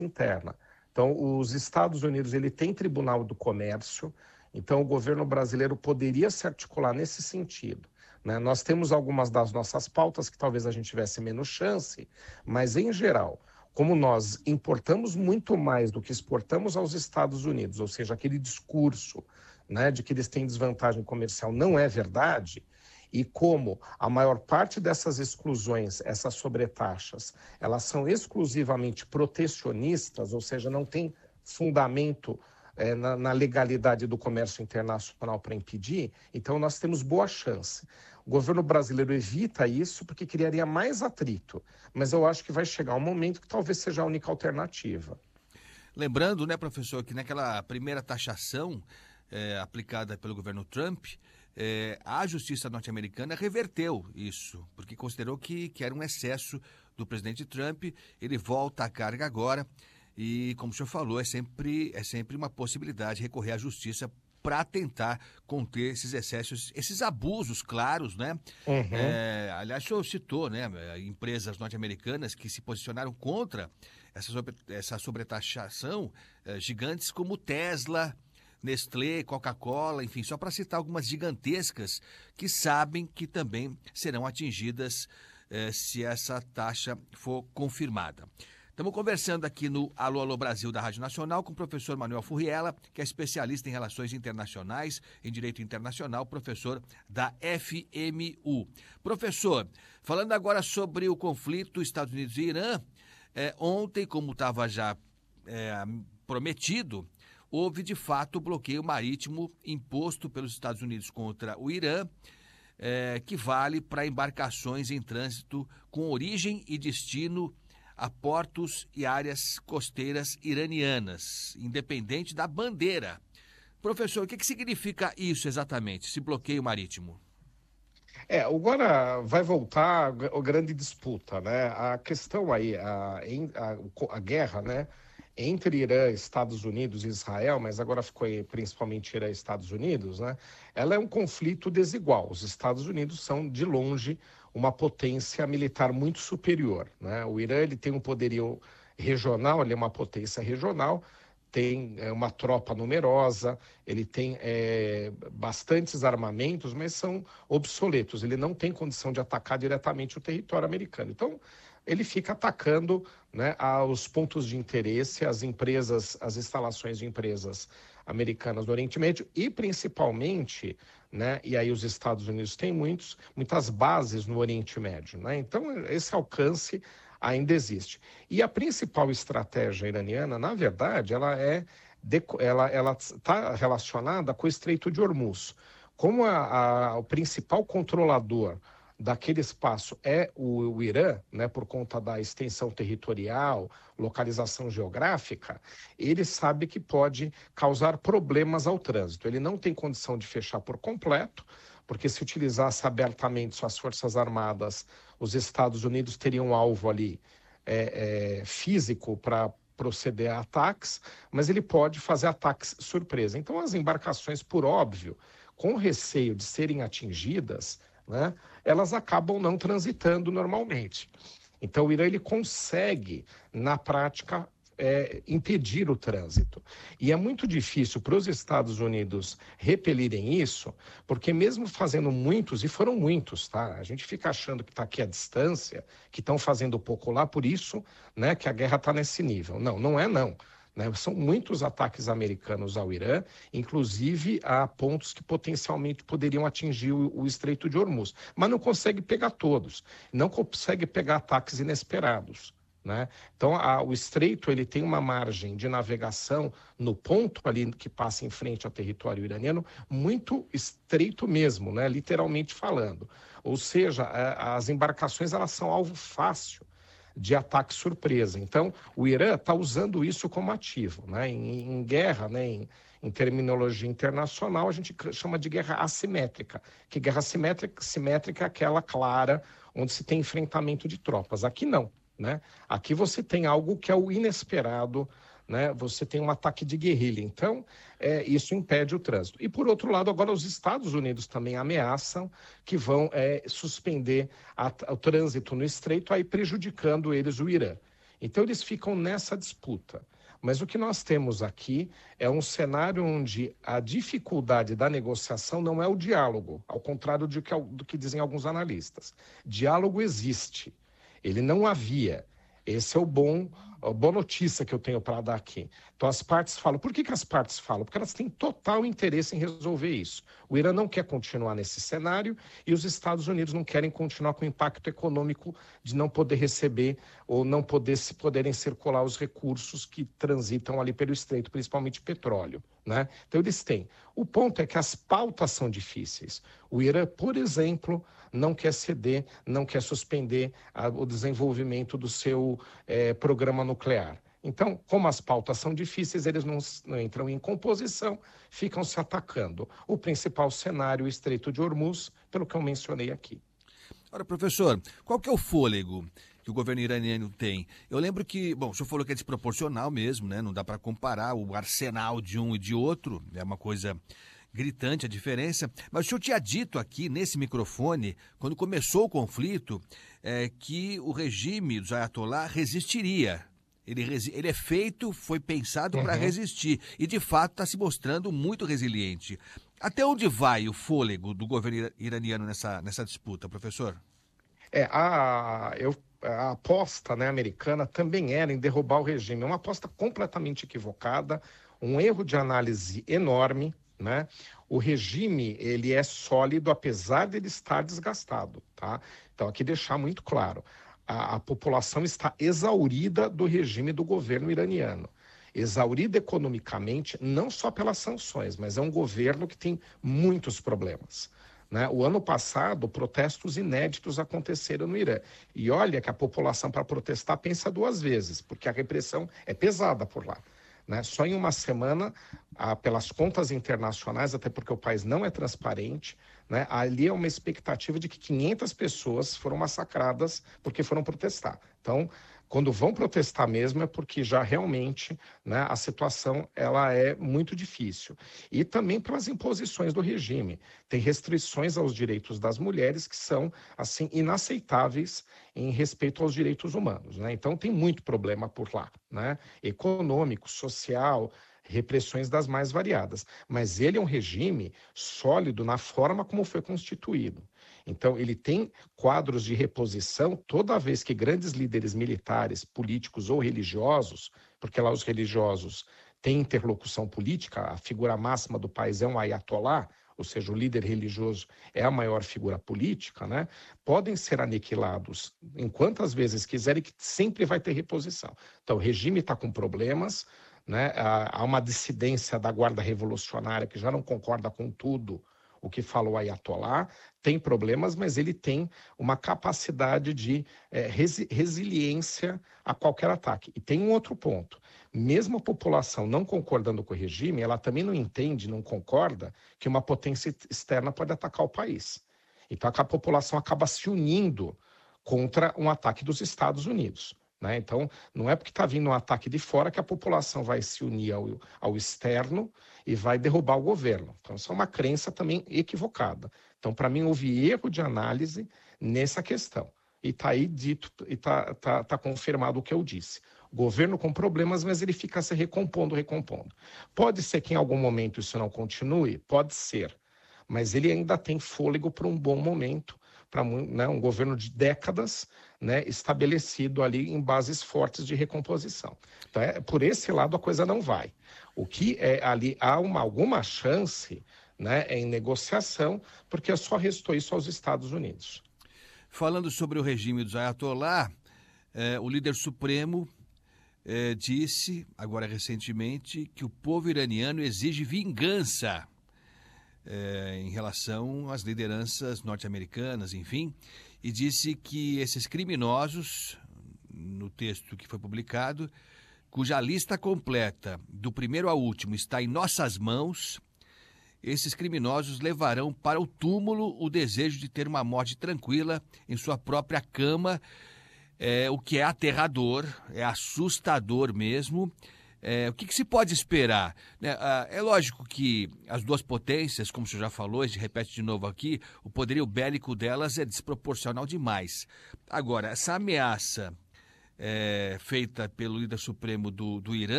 interna. Então, os Estados Unidos, ele tem Tribunal do Comércio, então o governo brasileiro poderia se articular nesse sentido, né? Nós temos algumas das nossas pautas que talvez a gente tivesse menos chance, mas em geral, como nós importamos muito mais do que exportamos aos Estados Unidos, ou seja, aquele discurso, né, de que eles têm desvantagem comercial não é verdade, e como a maior parte dessas exclusões, essas sobretaxas, elas são exclusivamente protecionistas, ou seja, não tem fundamento na legalidade do comércio internacional para impedir, então nós temos boa chance. O governo brasileiro evita isso porque criaria mais atrito, mas eu acho que vai chegar um momento que talvez seja a única alternativa. Lembrando, né, professor, que naquela primeira taxação aplicada pelo governo Trump, a justiça norte-americana reverteu isso, porque considerou que era um excesso do presidente Trump. Ele volta à carga agora e, como o senhor falou, é sempre uma possibilidade recorrer à justiça para tentar conter esses excessos, esses abusos claros, né? Uhum. Aliás, o senhor citou, né, empresas norte-americanas que se posicionaram contra essa sobretaxação, gigantes como Tesla, Nestlé, Coca-Cola, enfim, só para citar algumas gigantescas que sabem que também serão atingidas se essa taxa for confirmada. Estamos conversando aqui no Alô, Alô Brasil da Rádio Nacional com o professor Manuel Furriela, que é especialista em relações internacionais, em direito internacional, professor da FMU. Professor, falando agora sobre o conflito Estados Unidos e Irã, ontem, como estava já prometido, houve, de fato, o bloqueio marítimo imposto pelos Estados Unidos contra o Irã, que vale para embarcações em trânsito com origem e destino a portos e áreas costeiras iranianas, independente da bandeira. Professor, o que significa isso exatamente, esse bloqueio marítimo? Agora vai voltar a grande disputa, né? A questão aí, a guerra, né, entre Irã, Estados Unidos e Israel, mas agora ficou aí principalmente Irã e Estados Unidos, né? Ela é um conflito desigual. Os Estados Unidos são, de longe, uma potência militar muito superior, né? O Irã, ele tem um poderio regional, ele é uma potência regional, tem uma tropa numerosa, ele tem bastantes armamentos, mas são obsoletos. Ele não tem condição de atacar diretamente o território americano. Então, ele fica atacando, né, aos pontos de interesse, as empresas, as instalações de empresas americanas do Oriente Médio e principalmente, né, e aí os Estados Unidos têm muitas bases no Oriente Médio, né? Então, esse alcance ainda existe. E a principal estratégia iraniana, na verdade, ela está relacionada com o Estreito de Hormuz. Como o principal controlador daquele espaço é o Irã, né, por conta da extensão territorial, localização geográfica, ele sabe que pode causar problemas ao trânsito. Ele não tem condição de fechar por completo, porque se utilizasse abertamente suas forças armadas, os Estados Unidos teriam um alvo ali físico para proceder a ataques, mas ele pode fazer ataques surpresa. Então, as embarcações, por óbvio, com receio de serem atingidas, né, elas acabam não transitando normalmente. Então, o Irã ele consegue, na prática, impedir o trânsito. E é muito difícil para os Estados Unidos repelirem isso, porque mesmo fazendo muitos, e foram muitos, tá? A gente fica achando que está aqui à distância, que estão fazendo pouco lá, por isso, né, que a guerra está nesse nível. Não, não é não. Né? São muitos ataques americanos ao Irã, inclusive a pontos que potencialmente poderiam atingir o Estreito de Hormuz, mas não consegue pegar todos, não consegue pegar ataques inesperados. Né? Então, o estreito ele tem uma margem de navegação no ponto ali que passa em frente ao território iraniano muito estreito mesmo, né? Literalmente falando. Ou seja, as embarcações elas são alvo fácil de ataque surpresa. Então, o Irã está usando isso como ativo. Né? Em guerra, né? Em terminologia internacional, a gente chama de guerra assimétrica, que guerra simétrica é aquela clara, onde se tem enfrentamento de tropas. Aqui não. Né? Aqui você tem algo que é o inesperado, né? Você tem um ataque de guerrilha, então isso impede o trânsito. E por outro lado, agora os Estados Unidos também ameaçam que vão suspender o trânsito no estreito, aí prejudicando eles o Irã. Então eles ficam nessa disputa. Mas o que nós temos aqui é um cenário onde a dificuldade da negociação não é o diálogo, ao contrário do que dizem alguns analistas. Diálogo existe, ele não havia. Esse é a boa notícia que eu tenho para dar aqui. Então as partes falam. Por que as partes falam? Porque elas têm total interesse em resolver isso. O Irã não quer continuar nesse cenário e os Estados Unidos não querem continuar com o impacto econômico de não poder receber ou não poderem circular os recursos que transitam ali pelo estreito, principalmente petróleo, né? Então eles têm. O ponto é que as pautas são difíceis. O Irã, por exemplo, não quer ceder, não quer suspender o desenvolvimento do seu programa nuclear. Então, como as pautas são difíceis, eles não entram em composição, ficam se atacando. O principal cenário, o Estreito de Hormuz, pelo que eu mencionei aqui. Ora, professor, qual que é o fôlego que o governo iraniano tem? Eu lembro que, bom, o senhor falou que é desproporcional mesmo, né? Não dá para comparar o arsenal de um e de outro, é uma coisa gritante a diferença, mas o senhor tinha dito aqui nesse microfone, quando começou o conflito, que o regime dos Ayatollah resistiria. Ele é feito, foi pensado para resistir e de fato está se mostrando muito resiliente. Até onde vai o fôlego do governo iraniano nessa disputa, professor? A aposta, né, americana também era em derrubar o regime. É uma aposta completamente equivocada, um erro de análise enorme, né? O regime, ele é sólido apesar de ele estar desgastado, tá? Então aqui deixar muito claro, a população está exaurida do regime do governo iraniano. Exaurida economicamente, não só pelas sanções, mas é um governo que tem muitos problemas, né? O ano passado, protestos inéditos aconteceram no Irã. E olha que a população, para protestar, pensa duas vezes, porque a repressão é pesada por lá, né? Só em uma semana, pelas contas internacionais, até porque o país não é transparente, né? Ali é uma expectativa de que 500 pessoas foram massacradas porque foram protestar. Então, quando vão protestar mesmo é porque já realmente, né, a situação ela é muito difícil. E também pelas imposições do regime. Tem restrições aos direitos das mulheres que são assim inaceitáveis em respeito aos direitos humanos, né? Então tem muito problema por lá, né? Econômico, social, repressões das mais variadas. Mas ele é um regime sólido na forma como foi constituído. Então, ele tem quadros de reposição toda vez que grandes líderes militares, políticos ou religiosos, porque lá os religiosos têm interlocução política, a figura máxima do país é um ayatolá, ou seja, o líder religioso é a maior figura política, né? Podem ser aniquilados em quantas vezes quiserem, que sempre vai ter reposição. Então, o regime está com problemas, né? Há uma dissidência da Guarda Revolucionária que já não concorda com tudo o que fala o Ayatollah, tem problemas, mas ele tem uma capacidade de resiliência a qualquer ataque. E tem um outro ponto, mesmo a população não concordando com o regime, ela também não entende, não concorda que uma potência externa pode atacar o país. Então a população acaba se unindo contra um ataque dos Estados Unidos, né? Então, não é porque está vindo um ataque de fora que a população vai se unir ao externo e vai derrubar o governo. Então, isso é uma crença também equivocada. Então, para mim, houve erro de análise nessa questão. E está aí dito, e está confirmado o que eu disse. O governo com problemas, mas ele fica se recompondo. Pode ser que em algum momento isso não continue? Pode ser. Mas ele ainda tem fôlego para um bom momento, para um governo de décadas, né, estabelecido ali em bases fortes de recomposição. Então, por esse lado a coisa não vai. O que ali há alguma chance, né, em negociação, porque só restou isso aos Estados Unidos. Falando sobre o regime dos Ayatollah, o líder supremo disse, agora recentemente, que o povo iraniano exige vingança em relação às lideranças norte-americanas, enfim, e disse que esses criminosos, no texto que foi publicado, cuja lista completa, do primeiro ao último, está em nossas mãos, esses criminosos levarão para o túmulo o desejo de ter uma morte tranquila em sua própria cama, o que é aterrador, é assustador mesmo. O que se pode esperar? É lógico que as duas potências, como o senhor já falou, a gente repete de novo aqui, o poderio bélico delas é desproporcional demais. Agora, essa ameaça feita pelo líder supremo do Irã,